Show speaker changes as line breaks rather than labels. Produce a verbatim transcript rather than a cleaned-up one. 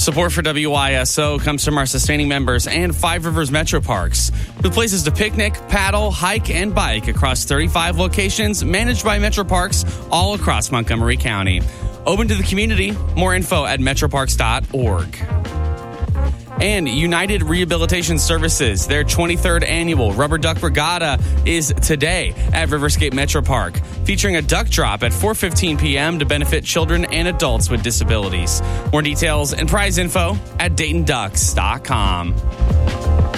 Support for W I S O comes from our sustaining members and Five Rivers Metro Parks, with places to picnic, paddle, hike, and bike across thirty-five locations managed by Metro Parks all across Montgomery County. Open to the community. More info at metroparks dot org. And United Rehabilitation Services, their twenty-third annual Rubber Duck Regatta is today at Riverscape Metro Park, featuring a duck drop at four fifteen p.m. to benefit children and adults with disabilities. More details and prize info at dayton ducks dot com.